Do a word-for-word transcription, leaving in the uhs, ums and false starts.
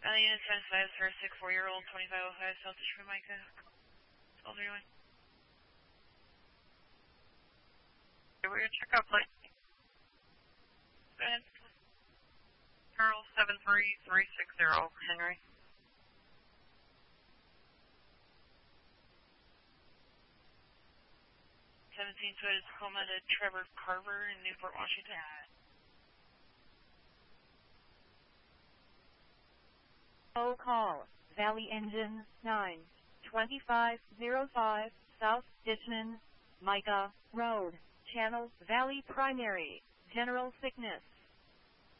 Valley Unit seventy-five for a sick four-year-old, twenty-five oh five, South Detroit, Micah. twelve thirty-one. We're going to check out plate. Go ahead. Charles seven three three six zero, Henry. seventeen Toyota Tacoma to Trevor Carver in Newport, Washington. Oh, call Valley Engine nine twenty-five oh five, South Ditchman, Micah Road, Channel Valley Primary, General Sickness.